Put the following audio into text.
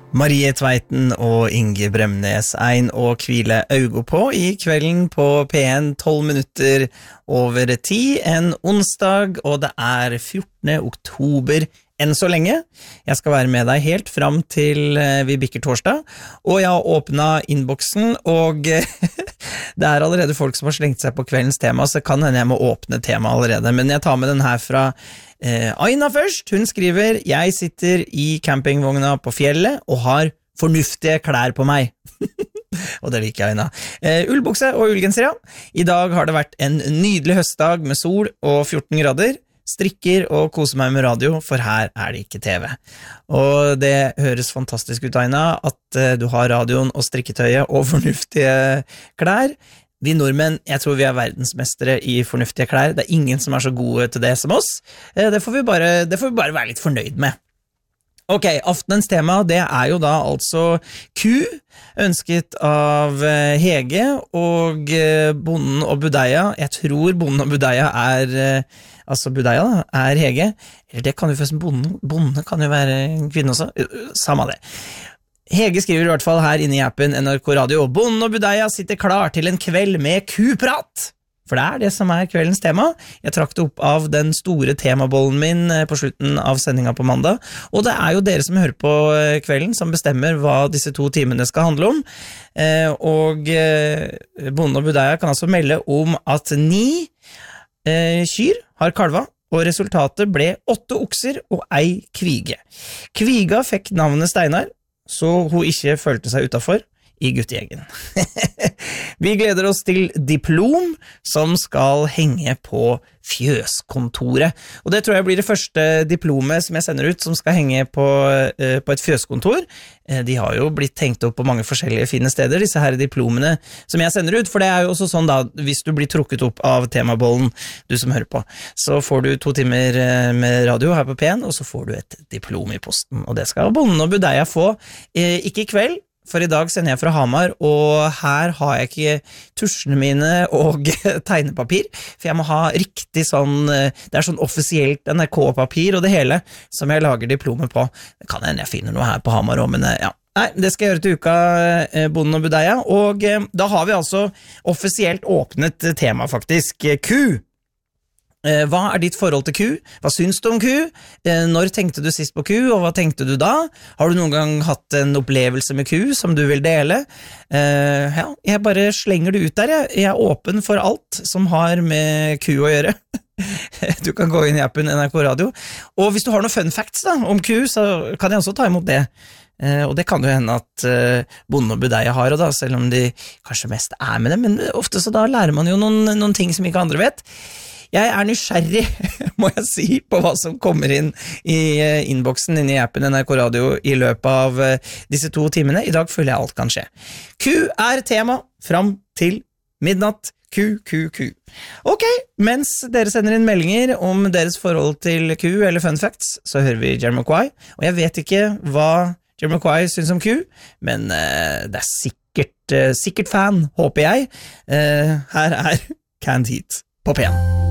Marie Tveiten og Inge Bremnes, ein og kvile augo på I kvelden på P1, 12 minutter over 10, en onsdag, og det 14. oktober enn så lenge. Jeg skal være med deg helt fram til vi bikker torsdag, og jeg har åpnet innboksen, og det allerede folk som har slengt seg på kveldens tema, så kan hende jeg må åpne tema allerede, men jeg tar med den her fra Aina først. Hun skriver: Jeg sitter I campingvogna på fjellet og har fornuftige klær på meg. Og det liker jeg, Aina. Ullbukse og ullgenser, ja. I dag har det vært en nydelig høstdag med sol og 14 grader. Strikker og koser meg med radio, for her det ikke TV. Og det høres fantastisk ut, Aina, at du har radioen og strikketøyet og fornuftige klær. Vi nordmenn, jeg tror vi verdensmestere I fornuftige klær. Det ingen som så gode til det som oss. Det får vi bare være litt fornøyd med. Ok, aftenens tema, det jo da altså ku, ønsket av Hege, og Bonden og Budeia. Jeg tror Bonden og Budeia altså Budeia da, Hege. Eller det kan jo forresten, Bonde kan jo være en kvinne også. Samme det. Hege skriver I hvert fall her inne I appen NRK Radio: Bonden og Budeia sitter klar til en kveld med kuprat. For det det som kveldens tema. Jeg trakk det opp av den store temabollen min på slutten av sendingen på mandag. Og det jo dere som hører på kvelden som bestemmer hva disse 2 timene skal handle om. Og Bonden og Budeia kan altså melde om at 9 kyr har kalva, og resultatet ble 8 okser og 1 kvige. Kviga fikk navnet Steinar, så hun ikke følte seg utenfor I guttegjengen. Vi gleder oss til diplom som skal henge på fjøskontoret. Og det tror jeg blir det første diplomet som jeg sender ut som skal henge på et fjøskontor. De har jo blitt tenkt opp på mange forskjellige fine steder, disse her diplomene som jeg sender ut, for det jo også sånn da, hvis du blir trukket opp av temabollen, du som hører på, så får du 2 timer med radio her på P1, og så får du et diplom I posten, og det skal Bonden og Budeia få, ikke I kveld, for I dag sender jeg fra Hamar, og her har jeg ikke tusjene mine og tegnepapir, for jeg må ha riktig sånn, det sånn offisielt NRK-papir og det hele, som jeg lager diplomet på. Det kan hende jeg finner noe her på Hamar også, men ja. Nei, det skal jeg gjøre til uka, Bonden og Budeia, og da har vi altså offisielt åpnet tema faktisk, ku. Hva ditt forhold til ku? Hva syns du om ku? Når tenkte du sist på ku, og hva tenkte du da? Har du noen gang hatt en opplevelse med ku som du vil dele? Ja, jeg bare slenger det ut der. Jeg åpen for alt som har med ku å gjøre. Du kan gå inn I appen NRK Radio. Og hvis du har noen fun facts da, om ku, så kan jeg også ta imot det. Og det kan jo hende at Bonden og Budeia har, og da, selv om de kanskje mest med det, men ofte så da lærer man jo noen ting som ikke andre vet. Jeg nysgjerrig, må jeg si, på hva som kommer inn I innboksen inne I appen NRK Radio I løpet av disse 2 timene. I dag føler jeg alt kan skje. Ku tema fram til midnatt. Ku. Ok, mens dere sender inn meldinger om deres forhold til ku eller fun facts, så hører vi Jamiroquai. Og jeg vet ikke hva Jamiroquai synes om ku, men det sikkert fan, håper jeg. Her Canned Heat på P1.